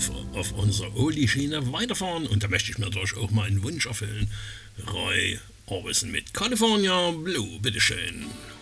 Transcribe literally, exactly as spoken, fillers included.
auf, auf unserer Oldie-Schiene weiterfahren und da möchte ich mir natürlich auch mal einen Wunsch erfüllen. Roy Orbison mit California Blue, bitteschön.